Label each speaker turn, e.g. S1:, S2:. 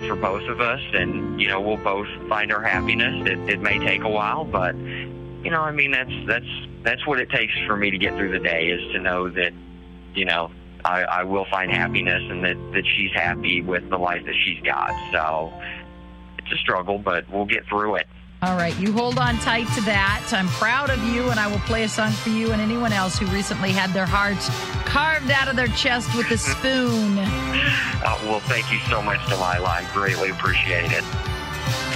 S1: for both of us, and we'll both find our happiness. It may take a while, but that's what it takes for me to get through the day, is to know that I will find happiness, and that she's happy with the life that she's got. So it's a struggle, but we'll get through it.
S2: All right, you hold on tight to that. I'm proud of you, and I will play a song for you and anyone else who recently had their hearts carved out of their chest with a spoon.
S1: Well, thank you so much, Delilah. I greatly appreciate it.